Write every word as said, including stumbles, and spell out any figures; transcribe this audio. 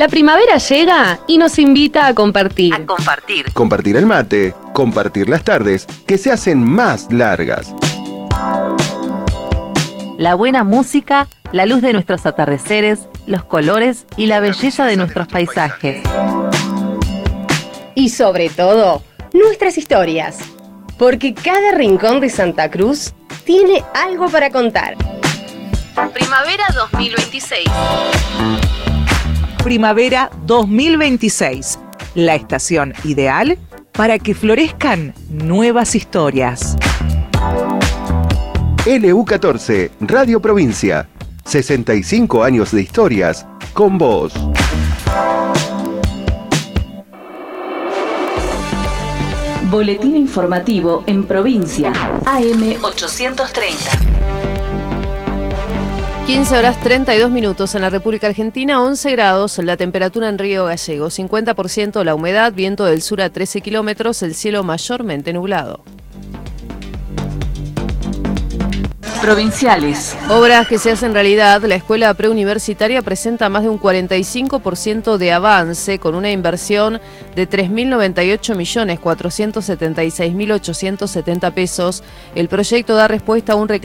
La primavera llega y nos invita a compartir. A compartir. Compartir el mate, compartir las tardes, que se hacen más largas. La buena música, la luz de nuestros atardeceres, los colores y la belleza de nuestros paisajes. Y sobre todo, nuestras historias. Porque cada rincón de Santa Cruz tiene algo para contar. Primavera dos mil veintiséis. Primavera dos mil veintiséis, la estación ideal para que florezcan nuevas historias. L U catorce, Radio Provincia. sesenta y cinco años de historias con vos. Boletín informativo en provincia. A M ochocientos treinta. quince horas treinta y dos minutos en la República Argentina, once grados, la temperatura en Río Gallego, cincuenta por ciento la humedad, viento del sur a trece kilómetros, el cielo mayormente nublado. Provinciales. Obras que se hacen realidad. La escuela preuniversitaria presenta más de un cuarenta y cinco por ciento de avance con una inversión de tres mil noventa y ocho millones cuatrocientos setenta y seis mil ochocientos setenta pesos. El proyecto da respuesta a un reclamo